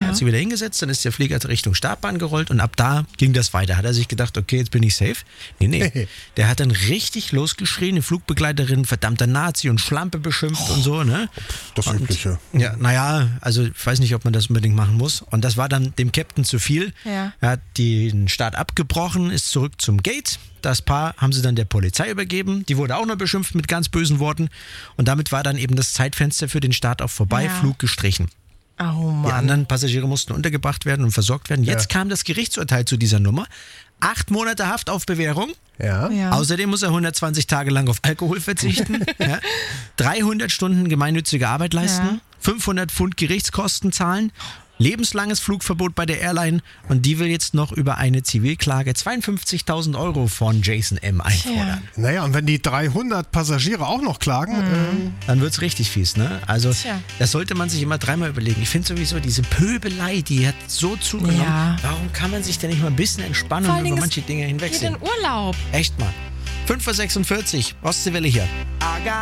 hat sich wieder hingesetzt, dann ist der Flieger Richtung Startbahn gerollt und ab da ging das weiter. Hat er sich gedacht, okay, jetzt bin ich safe. Nee. Der hat dann richtig losgeschrien, die Flugbegleiterin verdammter Nazi und Schlampe beschimpft und so, ne? Das Übliche. Ja, naja, also ich weiß nicht, ob man das unbedingt machen muss. Und das war dann dem Captain zu viel. Ja. Er hat den Start abgebrochen, ist zurück zum Gate. Das Paar haben sie dann der Polizei übergeben. Die wurde auch noch beschimpft mit ganz bösen Worten. Und damit war dann eben das Zeitfenster für den Start auch vorbei, Ja. Flug gestrichen. Oh Mann. Die anderen Passagiere mussten untergebracht werden und versorgt werden. Jetzt kam das Gerichtsurteil zu dieser Nummer. 8 Monate Haft auf Bewährung. Ja. Ja. Außerdem muss er 120 Tage lang auf Alkohol verzichten. 300 Stunden gemeinnützige Arbeit leisten. Ja. 500 Pfund Gerichtskosten zahlen. Lebenslanges Flugverbot bei der Airline. Und die will jetzt noch über eine Zivilklage 52.000 € von Jason M. einfordern. Naja, und wenn die 300 Passagiere auch noch klagen, Dann wird's richtig fies, ne? Also, Tja. das sollte man sich immer dreimal überlegen. Ich finde sowieso, diese Pöbelei, die hat so zugenommen. Ja. Warum kann man sich denn nicht mal ein bisschen entspannen Vor und allen über Dingen manche Dinge Geht in hinwegsehen? Urlaub. Echt mal. 5:46 Ostseewelle hier.